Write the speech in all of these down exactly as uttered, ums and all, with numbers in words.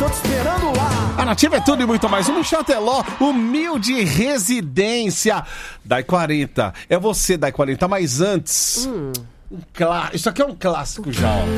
tô te esperando lá. A Nativa é tudo e muito mais. O Michel Teló, humilde residência. Dai quarenta. É você, Dai quarenta, mas antes... Hum. Um clá... Isso aqui é um clássico já, ó.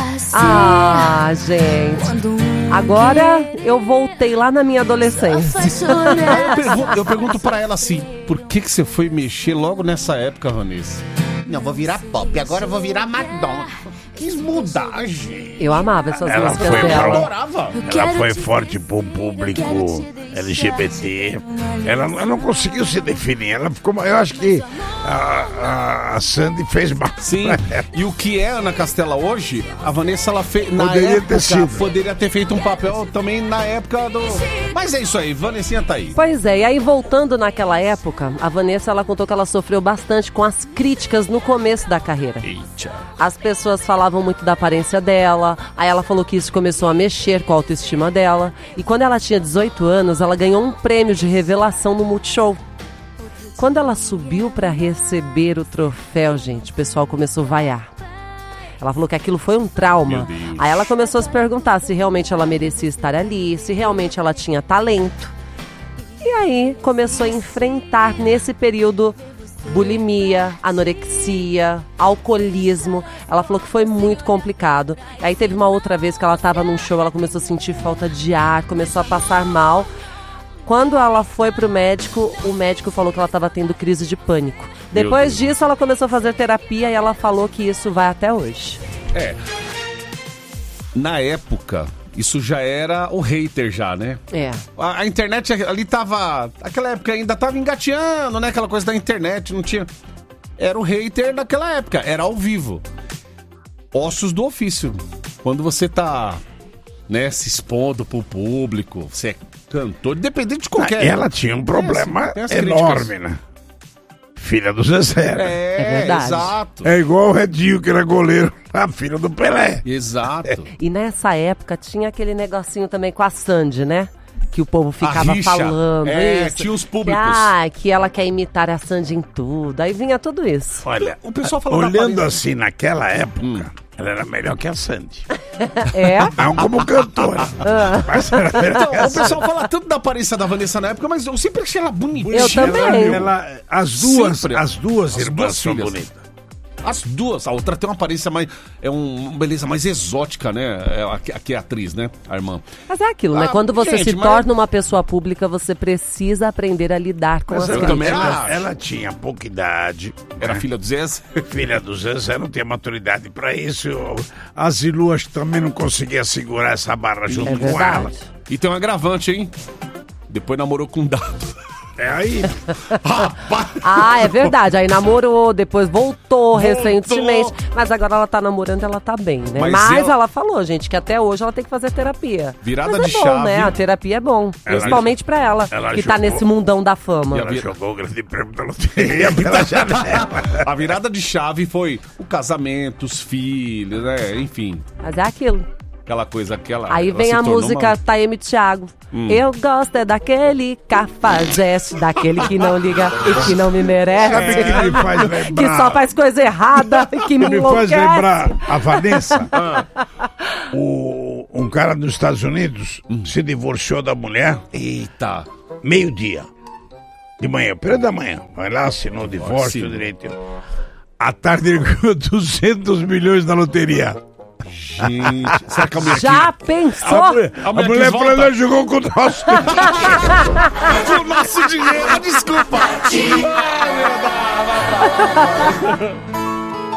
Ah, gente. Agora eu voltei lá na minha adolescência. Aí eu pergunto, eu pergunto pra ela assim, por que que você foi mexer logo nessa época, Vanessa? Não, vou virar pop, agora eu vou virar Madonna. Quis mudar, gente. Eu amava essas Ela músicas foi dela. Eu adorava. Ela foi forte pro público L G B T. Ela, ela não conseguiu se definir. Ela ficou. Eu acho que a, a, a Sandy fez mal. Sim. E o que é Ana Castela hoje, a Vanessa ela fez. Na Poderia época, ter sido. poderia ter feito um papel também na época do. Mas é isso aí, Vanessinha tá aí. Pois é, e aí voltando naquela época, a Vanessa ela contou que ela sofreu bastante com as críticas no começo da carreira. Eita. As pessoas falavam muito da aparência dela, aí ela falou que isso começou a mexer com a autoestima dela. E quando ela tinha dezoito anos, ela ganhou um prêmio de revelação no Multishow. Quando ela subiu para receber o troféu, gente, o pessoal começou a vaiar. Ela falou que aquilo foi um trauma. Aí ela começou a se perguntar se realmente ela merecia estar ali, se realmente ela tinha talento. E aí começou a enfrentar nesse período bulimia, anorexia, alcoolismo. Ela falou que foi muito complicado. Aí teve uma outra vez que ela estava num show, ela começou a sentir falta de ar, começou a passar mal. Quando ela foi pro médico, o médico falou que ela estava tendo crise de pânico. Depois disso, ela começou a fazer terapia e ela falou que isso vai até hoje. É. Na época, isso já era o hater já, né? É. A, a internet ali tava... Aquela época ainda tava engateando, né? Aquela coisa da internet, não tinha... Era o hater daquela época, era ao vivo. Ossos do ofício. Quando você tá, né, se expondo pro público, você é cantor, independente de qualquer... Ela tinha um problema tem as enorme, críticas. né? Filha do Zezé. né? É, É verdade. exato. É igual o Redinho, que era goleiro, a filha do Pelé. Exato. E nessa época tinha aquele negocinho também com a Sandy, né? Que o povo ficava rixa. falando É, isso. tinha os públicos. Que, ah, que ela quer imitar a Sandy em tudo. Aí vinha tudo isso. Olha, O pessoal falou da olhando aparência. assim naquela época, Hum. ela era melhor que a Sandy. É? Não como cantora. Mas era melhor que a Então, o Sandy. pessoal fala tanto da aparência da Vanessa na época, mas eu sempre achei ela bonitinha. Eu também. Ela, ela- as duas, Sempre. as duas As irmãs duas são filhas. bonitas. As duas. A outra tem uma aparência mais... É um, uma beleza mais exótica, né? É, aqui, aqui é a atriz, né? A irmã. Mas é aquilo, né? Ah, Quando você gente, se mas- torna uma pessoa pública, você precisa aprender a lidar com Mas as ela, eu também críticas. acho. ela, ela tinha pouca idade. Era né? filha do Zezé. Filha do Zezé, não tinha maturidade pra isso. A Zilu acho que também não conseguia segurar essa barra junto É com ela. verdade. E tem um agravante, hein? Depois namorou com um dado. É aí. Ah, é verdade. Aí namorou, depois voltou, recentemente. Mas agora ela tá namorando, ela tá bem, né? Mas Mas, ela- ela... falou, gente, que até hoje ela tem que fazer terapia. Virada Mas é de bom, chave. né? A terapia é bom. Ela- Principalmente pra ela, ela que tá jogou- nesse mundão da fama. Ela jogou o grande prêmio da loteria pela janela. A virada de chave foi o casamento, os filhos, né? Enfim, Mas é aquilo. aquela coisa, aquela... Aí ela vem se a tornou música uma- Taeme Thiago. Hum. Eu gosto é daquele cafajeste, daquele que não liga e que não me merece. Sabe o que me faz lembrar? Que só faz coisa errada e que me Me faz enlouquece. lembrar a Vanessa. O, um cara nos Estados Unidos se divorciou da mulher Eita. meio-dia. De manhã, período da manhã. Vai lá, assinou o divórcio Assinou. direitinho. À tarde ele ganhou duzentos milhões na loteria. Gente, será que a mulher Já quis- pensou? A mulher, a a mulher mulher quis falou, volta? ela jogou com o nosso. o nosso dinheiro? Desculpa. Ai, meu Deus.